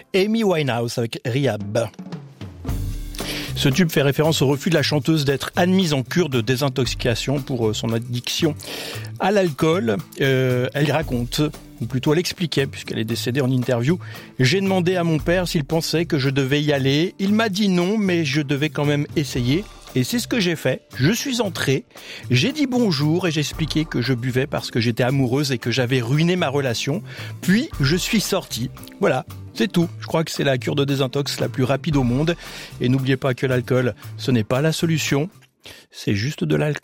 Amy Winehouse avec Rehab. Ce tube fait référence au refus de la chanteuse d'être admise en cure de désintoxication pour son addiction à l'alcool. Elle raconte, ou plutôt elle expliquait, puisqu'elle est décédée en interview. « J'ai demandé à mon père s'il pensait que je devais y aller. Il m'a dit non, mais je devais quand même essayer. Et c'est ce que j'ai fait. Je suis entrée, j'ai dit bonjour et j'ai expliqué que je buvais parce que j'étais amoureuse et que j'avais ruiné ma relation. Puis, je suis sortie. Voilà, c'est tout. Je crois que c'est la cure de désintox la plus rapide au monde. Et n'oubliez pas que l'alcool, ce n'est pas la solution, c'est juste de l'alcool. »